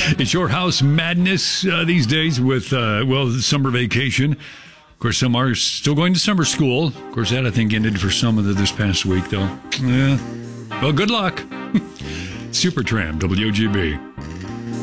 It's your house madness these days with, summer vacation. Of course, some are still going to summer school. Of course, that I think ended for some of this past week, though. Yeah. Well, good luck. Supertramp, WGB.